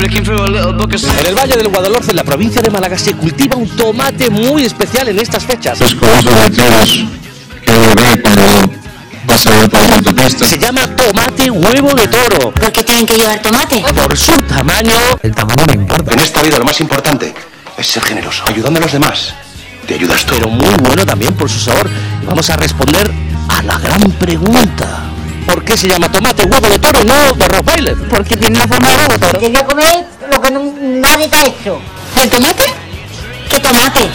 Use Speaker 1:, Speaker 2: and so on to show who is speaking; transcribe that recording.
Speaker 1: En el Valle del Guadalhorce, en la provincia de Málaga, se cultiva un tomate muy especial en estas fechas.
Speaker 2: Los colegios vecinos que lo ve cuando pasa por la autopista.
Speaker 1: Se llama tomate huevo de toro.
Speaker 3: ¿Por qué tienen que llevar tomate?
Speaker 1: Por su tamaño.
Speaker 4: El tamaño no importa.
Speaker 5: En esta vida lo más importante es ser generoso, ayudando a los demás. Te ayudas tú.
Speaker 1: Pero muy bueno también por su sabor. Y vamos a responder a la gran pregunta. ¿Por qué se llama tomate huevo de toro y no de Rottweiler?
Speaker 3: Porque tiene una forma de huevo de toro.
Speaker 6: Tienes que comer lo que nadie te ha hecho.
Speaker 3: ¿El tomate? ¿Qué tomate?